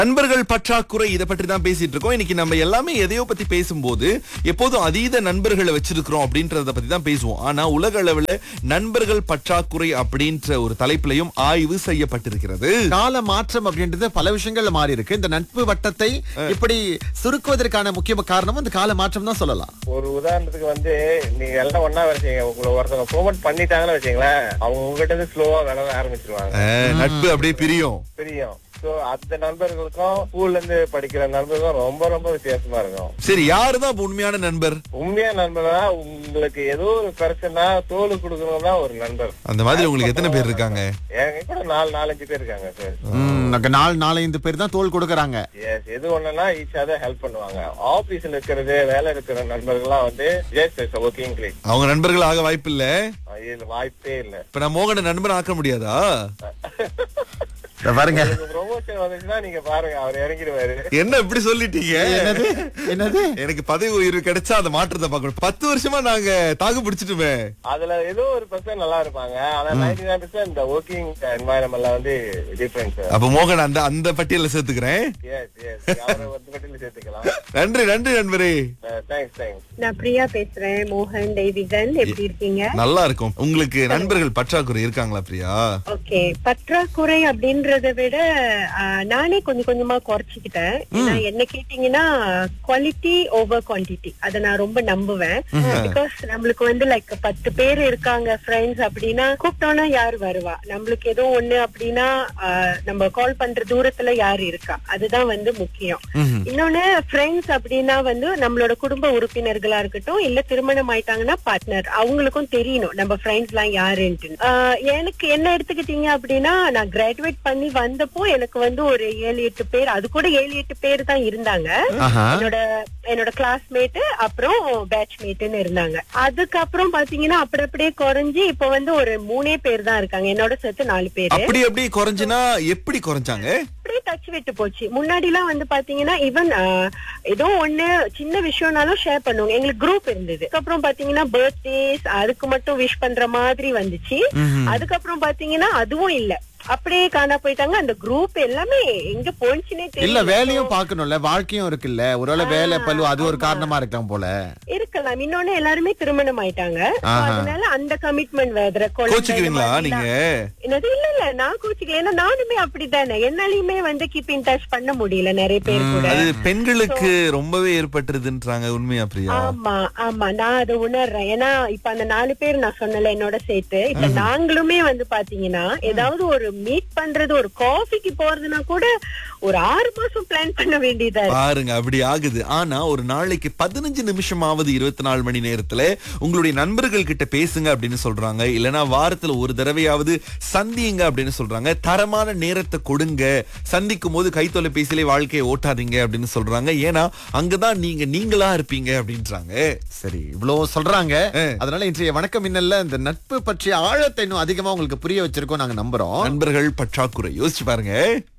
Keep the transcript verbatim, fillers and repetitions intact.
நண்பர்கள் பற்றாக்குறை இதை பற்றி தான் பேசிட்டு இருக்கோம். இன்னைக்கு நம்ம எல்லாமே எதையோ பத்தி பேசும்போது எப்போதும் அதீத நண்பர்களை வச்சிருக்கிறோம் அப்படின்றத பத்தி தான் பேசுவோம். ஆனா உலக அளவுல நண்பர்கள் பற்றாக்குறை அப்படின்ற ஒரு தலைப்பிலையும் ஆய்வு செய்யப்பட்டிருக்கிறது. கால மாற்றம் அப்படின்றது பல விஷயங்கள்ல மாறி இருக்கு. இந்த நட்பு வட்டத்தை இப்படி சுருக்குவதற்கான முக்கிய காரணமும் இந்த கால மாற்றம் தான் சொல்லலாம். ஒரு உதாரணத்துக்கு வந்து நீங்க எல்லாம் ஒன்னா வேலை செய்யுங்க, உங்களை ஒருத்தவங்க ப்ரோமோட் பண்ணிட்டாங்கன்னு வச்சுங்களேன், அவங்க உங்ககிட்ட இருந்து ஸ்லோவா வேலை ஆரம்பிச்சிருவாங்க. நட்பு அப்படியே பிரியும் பிரியும். சோ அந்த நண்பர்களுக்கும் ஸ்கூல்ல இருந்து படிக்கிற நண்பர்களுக்கும் ரொம்ப ரொம்ப வித்தியாசமா இருக்கும். சரி, யாருதான் உண்மையான நண்பர்? உண்மையான நண்பர்னா உங்களுக்கு ஏதோ ஒரு பிரச்சனை தோல் கொடுக்கணும் தான் ஒரு நண்பர். அந்த மாதிரி உங்களுக்கு எத்தனை பேர் இருக்காங்க? எங்க கூட நாலு நாலஞ்சு பேர் இருக்காங்க சார். நாலு நாலஞ்சு பேர் தான் தோல் கொடுக்கறாங்க. எஸ், எது ஒண்ணுன்னா ஈச் அதர் ஹெல்ப் பண்ணுவாங்க. ஆபீஸ்ல இருக்கிறது வேலை இருக்கிற நண்பர்கள்லாம் வந்து ஜஸ்ட் ஒர்க்கிங் கிளிக். அவங்க நண்பர்கள் ஆக வாய்ப்பு இல்ல. வாய்ப்பே இல்ல. இப்ப நான் மோகன நண்பன் ஆக்க முடியாதா? பாருங்க, ப்ரொமோஷன் வந்துச்சுன்னா நீங்க பாருங்க, அவர் இறங்கிடுவாரு. என்ன இப்படி சொல்லிட்டீங்க? என்னது என்னது எனக்கு பதவி உயர்வு கிடைச்சா அந்த மாற்றத்தை பார்க்கணும். பத்து வருஷமா நாங்க தாக்கு பிடிச்சிட்டுமே. அதுல ஏதோ ஒரு பர்சன்ட் நல்லா இருப்பாங்க. ஆனா நைன்டி நைன் பர்சன்ட் இந்த ஒர்க்கிங் என்வாயன்மெண்ட்ல வந்து டிஃபரன்ஸ். அப்ப மோகன் அந்த அந்த பட்டியல சேர்த்துக்கிறேன். எஸ் எஸ், அவரை வந்து பட்டியல சேர்த்துக்கலாம். நன்றி நன்றி நண்பரே. Thanks thanks. நான் பிரியா பேசுறேன். மோகன் டேவிடன், எப்படி இருக்கீங்க? நல்லா இருக்கும். உங்களுக்கு நண்பர்கள் பற்றாக்குறை இருக்காங்களா பிரியா? ஓகே, பற்றாக்குறை அப்படின்றத விட ஆஹ், நானே கொஞ்சம் கொஞ்சமா குறைச்சிக்கிட்டேன். ஏன்னா என்ன கேட்டீங்கன்னா குவாலிட்டி ஓவர் குவான்டிட்டி அதை நான் ரொம்ப நம்புவேன். பிகாஸ் நம்மளுக்கு வந்து லைக் பத்து பேர் இருக்காங்க ஃப்ரெண்ட்ஸ் அப்படின்னா கூப்பிட்டோம்னா யார் வருவா, நம்மளுக்கு ஏதோ ஒண்ணு அப்படின்னா ஆஹ், நம்ம கால் பண்ற தூரத்துல யார் இருக்கா, அதுதான் வந்து முக்கியம். இன்னொன்னு ஃப்ரெண்ட்ஸ் அப்படின்னா வந்து நம்மளோட குடும்ப உறுப்பினர்களா இருக்கட்டும், இல்ல திருமணம் ஆயிட்டாங்கன்னா பார்ட்னர், அவங்களுக்கும் தெரியணும் நம்ம ஃப்ரெண்ட்ஸ் எல்லாம் யாருன்ட்டு. ஆஹ், எனக்கு என்ன எடுத்துக்கிட்டீங்க அப்படின்னா நான் கிராஜுவேட் பண்ணி வந்தப்போ எனக்கு வந்து ஒரு ஏழு எட்டு பேர், அது கூட ஏழு எட்டு பேர் தான் இருந்தாங்க. என்னோட என்னோட கிளாஸ்மேட் அப்புறம் பேட்ச்மேட்னு இருந்தாங்க. அதுக்கப்புறம் பாத்தீங்கன்னா அப்படி அப்படியே குறைஞ்சு இப்ப வந்து ஒரு மூணே பேர் தான் இருக்காங்க, என்னோட சேர்த்து நாலு பேர். அப்படி அப்படி குறைஞ்சுனா எப்படி குறைஞ்சாங்க? அப்படியே டச் விட்டு போச்சு. முன்னாடி எல்லாம் வந்து பாத்தீங்கன்னா ஈவன் ஏதோ ஒண்ணு சின்ன விஷயம்னாலும் ஷேர் பண்ணுவாங்க. எங்களுக்கு குரூப் இருந்தது. அதுக்கப்புறம் பாத்தீங்கன்னா பர்த்டேஸ் அதுக்கு மட்டும் விஷ் பண்ற மாதிரி வந்துச்சு. அதுக்கப்புறம் பாத்தீங்கன்னா அதுவும் இல்ல, அப்படியே காணா போயிட்டாங்க. அந்த குரூப் எல்லாமே எங்க போச்சுனே தெரியல. இல்ல, வேலையும் பாக்கணும்ல, வாழ்க்கையும் இருக்குல்ல, ஒருவேளை வேலை பல்லு அது ஒரு காரணமா இருக்கலாம் போல. இருக்கலாம். இன்னொன்னு எல்லாருமே திருமணம் ஆயிட்டாங்க. அதனால அந்த கமிட்மெண்ட் வேற. கோச்சிக்குவீங்களா நீங்க? என்னது? இல்ல இல்ல, நான் கோச்சிக்கல. ஏன்னா நானுமே அப்படித்தானே, என்னாலையுமே வந்து கீப் இன் டச் பண்ண முடியல நிறைய பேர் கூட. அது பெண்களுக்கு ரொம்பவே ஏற்பட்டுருதுன்றாங்க. உண்மையா பிரியா? ஆமா ஆமா, நான் அதை உணர்றேன். ஏன்னா இப்ப அந்த நாலு பேர் நான் சொன்னல என்னோட சேர்த்து, இப்ப நாங்களுமே வந்து பாத்தீங்கன்னா ஏதாவது ஒரு மீட் பண்றது, ஒரு காஃபிக்கு போறதுன்னா கூட ஒரு ஆறு மாசம் பிளான் பண்ண வேண்டியதா பாருங்க. அப்படி ஆகுது. ஆனா ஒரு நாளைக்கு பதினஞ்சு நிமிஷமாவது இருபத்தி நாலு மணி நேரத்துல உங்களுடைய நண்பர்கள் கிட்ட பேசுங்க அப்படின்னு சொல்றாங்க. இல்லனா வாரத்துல ஒரு தடவையாவது சந்தியுங்க அப்படின்னு சொல்றாங்க. தரமான நேரத்தை கொடுங்க, சந்திக்கும் போது கைத்தொலைபேசியிலே வாழ்க்கையை ஓட்டாதீங்க அப்படின்னு சொல்றாங்க. ஏன்னா அங்கதான் நீங்க நீங்களா இருப்பீங்க அப்படின்றாங்க. சரி, இவ்வளவு சொல்றாங்க. அதனால இன்றைய வணக்கம் மின்னல்ல இந்த நட்பு பற்றிய ஆழத்தை இன்னும் அதிகமா உங்களுக்கு புரிய வச்சிருக்கோம் நாங்க நம்புறோம். நண்பர்கள் பற்றாக்குறை யோசிச்சு பாருங்க.